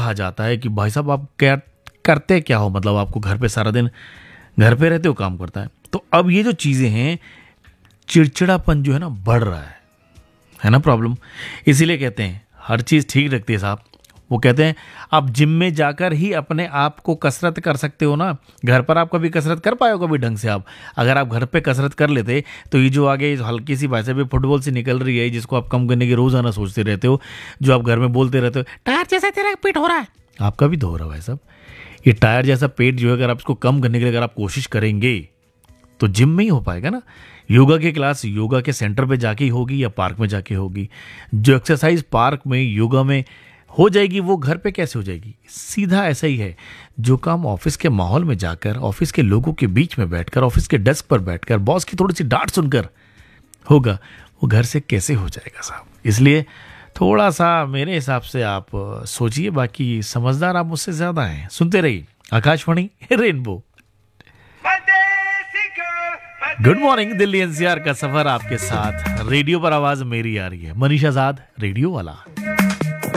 कहा जाता है कि भाई साहब आप क्या करते क्या हो, मतलब आपको घर पे सारा दिन घर पे रहते हो, काम करता है। तो अब ये जो चीज़ें हैं, चिड़चिड़ापन जो है ना बढ़ रहा है ना प्रॉब्लम। इसीलिए कहते हैं हर चीज़ ठीक रखती है साहब। वो कहते हैं आप जिम में जाकर ही अपने आप को कसरत कर सकते हो ना, घर पर आप कभी कसरत कर पाए हो कभी ढंग से? आप अगर आप घर पे कसरत कर लेते तो ये जो आगे हल्की सी बात भी फुटबॉल से निकल रही है, जिसको आप कम करने की रोजाना सोचते रहते हो, जो आप घर में बोलते रहते हो टायर जैसा तेरा पेट हो रहा है, आपका भी तो हो रहा है सब। ये टायर जैसा पेट जो है, अगर आप इसको कम करने के लिए अगर आप कोशिश करेंगे तो जिम में ही हो पाएगा ना। योगा की क्लास योगा के सेंटर पे जाके ही होगी या पार्क में जाके होगी। जो एक्सरसाइज पार्क में योगा में हो जाएगी वो घर पे कैसे हो जाएगी? सीधा ऐसा ही है, जो काम ऑफिस के माहौल में जाकर, ऑफिस के लोगों के बीच में बैठकर, ऑफिस के डेस्क पर बैठकर, बॉस की थोड़ी सी डांट सुनकर होगा, वो घर से कैसे हो जाएगा साहब। इसलिए थोड़ा सा मेरे हिसाब से आप सोचिए। बाकी समझदार आप मुझसे ज्यादा हैं। सुनते रहिए Akashvani rainbow. Good morning Delhi NCR का सफर आपके साथ, रेडियो पर आवाज मेरी आ रही है। मनीष आजाद रेडियो वाला।